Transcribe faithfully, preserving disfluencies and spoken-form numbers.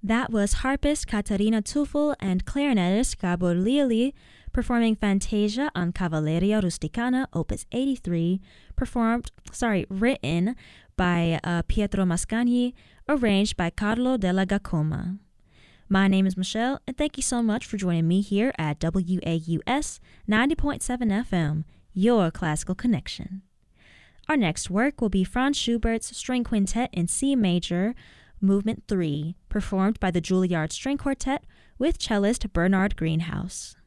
That was harpist Katarina Teufel and clarinetist Gabor Lili performing Fantasia on Cavalleria Rusticana, Opus eighty-three, performed, sorry, written by uh, Pietro Mascagni, arranged by Carlo della Gacoma. My name is Michelle, and thank you so much for joining me here at W A U S ninety point seven F M, your classical connection. Our next work will be Franz Schubert's String Quintet in C Major, Movement three, performed by the Juilliard String Quartet with cellist Bernard Greenhouse.